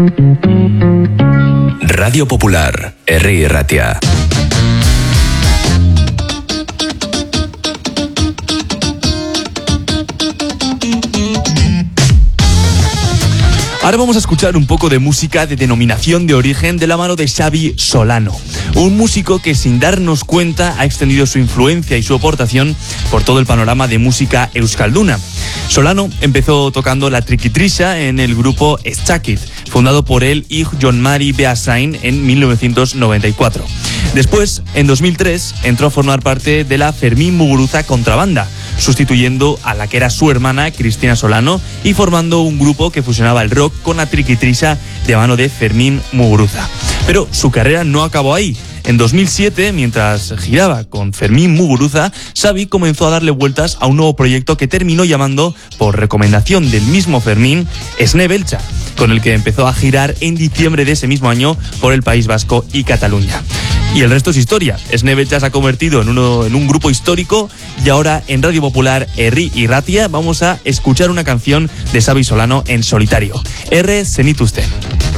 Radio Popular, Herri Ratia. Ahora vamos a escuchar un poco de música de denominación de origen de la mano de Xabi Solano, un músico que sin darnos cuenta ha extendido su influencia y su aportación por todo el panorama de música euskalduna. Solano empezó tocando la triquitrisa en el grupo Etzakit, fundado por él y Jon Mari Beasain en 1994. Después, en 2003, entró a formar parte de la Fermín Muguruza Contrabanda, sustituyendo a la que era su hermana, Cristina Solano, y formando un grupo que fusionaba el rock con la triquitrisa de mano de Fermín Muguruza. Pero su carrera no acabó ahí. En 2007, mientras giraba con Fermín Muguruza, Xabi comenzó a darle vueltas a un nuevo proyecto que terminó llamando, por recomendación del mismo Fermín, Esne Beltza, con el que empezó a girar en diciembre de ese mismo año por el País Vasco y Cataluña. Y el resto es historia. Esne Beltza se ha convertido en un grupo histórico y ahora en Radio Popular, Herri y Ratia, vamos a escuchar una canción de Xabi Solano en solitario. R. Zenituzten.